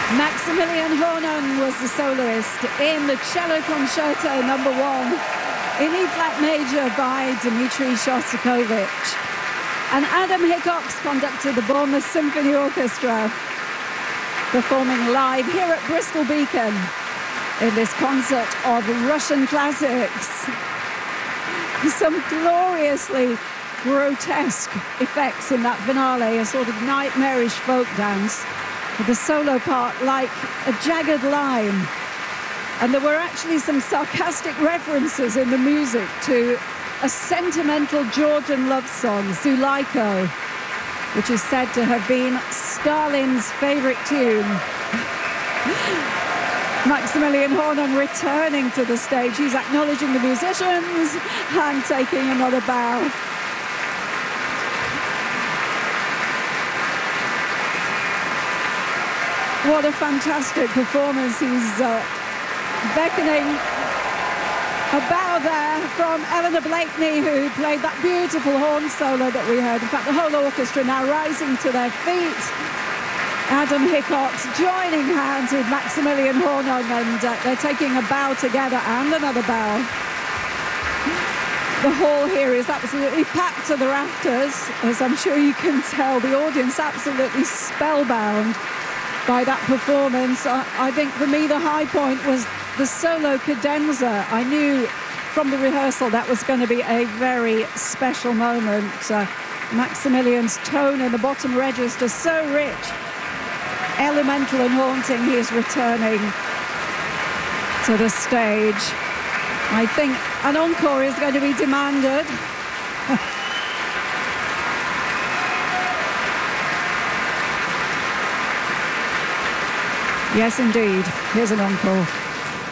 Maximilian Hornung was the soloist in the Cello Concerto No. 1 in E-flat major by Dmitri Shostakovich. And Adam Hickox conducted the Bournemouth Symphony Orchestra, performing live here at Bristol Beacon in this concert of Russian classics. Some gloriously grotesque effects in that finale, a sort of nightmarish folk dance, with the solo part like a jagged line. And there were actually some sarcastic references in the music to a sentimental Georgian love song, Zuleiko, which is said to have been Stalin's favourite tune. Maximilian Hornung returning to the stage. He's acknowledging the musicians and taking another bow. What a fantastic performance. He's beckoning a bow there from Eleanor Blakeney, who played that beautiful horn solo that we heard. In fact, the whole orchestra now rising to their feet. Adam Hickox joining hands with Maximilian Hornung, and they're taking a bow together and another bow. The hall here is absolutely packed to the rafters, as I'm sure you can tell. The audience absolutely spellbound by that performance. I think for me the high point was the solo cadenza. I knew from the rehearsal that was going to be a very special moment. Maximilian's tone in the bottom register, so rich, elemental and haunting. He is returning to the stage. I think an encore is going to be demanded. Yes, indeed. Here's an encore.